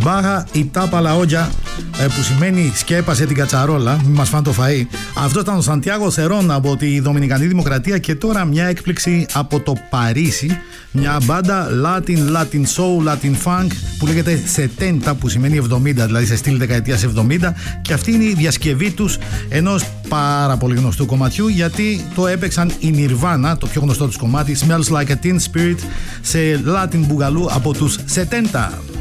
Μπάχα η τάπα λαόγια, που σημαίνει σκέπασε την κατσαρόλα, μην μας φάνε το φαΐ. Αυτό ήταν ο Σαντιάγο Σερών από τη Δομινικανή Δημοκρατία. Και τώρα μια έκπληξη από το Παρίσι, μια μπάντα Latin Soul, Latin Funk που λέγεται 70, που σημαίνει 70, δηλαδή σε στυλ δεκαετίας 70. Και αυτή είναι η διασκευή τους ενός πάρα πολύ γνωστού κομματιού, γιατί το έπαιξαν η Nirvana, το πιο γνωστό τους κομμάτι, Smells Like a Teen Spirit, σε Latin Boogaloo από τους 70.